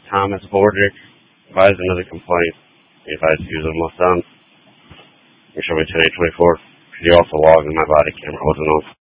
Thomas Borderick. Advised another complaint. He advised he was almost done. You show me 10:24. Could you also log in my body camera wasn't on?